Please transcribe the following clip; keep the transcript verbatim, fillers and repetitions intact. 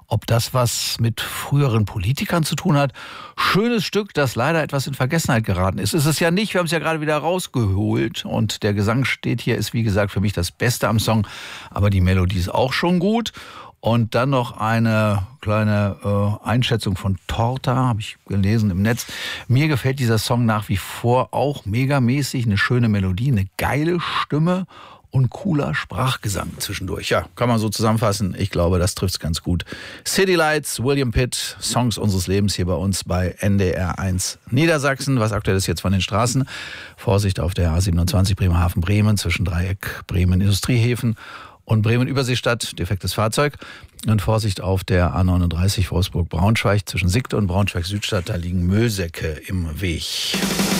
ob das was mit früheren Politikern zu tun hat. Schönes Stück, das leider etwas in Vergessenheit geraten ist. Ist es ja nicht, wir haben es ja gerade wieder rausgeholt. Und der Gesang steht hier, ist wie gesagt für mich das Beste am Song. Aber die Melodie ist auch schon gut. Und dann noch eine kleine äh, Einschätzung von Torta, habe ich gelesen im Netz. Mir gefällt dieser Song nach wie vor auch megamäßig. Eine schöne Melodie, eine geile Stimme und cooler Sprachgesang zwischendurch. Ja, kann man so zusammenfassen. Ich glaube, das trifft's ganz gut. City Lights, William Pitt, Songs unseres Lebens hier bei uns bei N D R eins Niedersachsen. Was aktuell ist jetzt von den Straßen. Vorsicht auf der A siebenundzwanzig Bremerhaven-Bremen zwischen Dreieck Bremen Industriehäfen und Bremen-Überseestadt, defektes Fahrzeug. Und Vorsicht auf der A neununddreißig Wolfsburg-Braunschweig zwischen Siegte und Braunschweig-Südstadt. Da liegen Müllsäcke im Weg.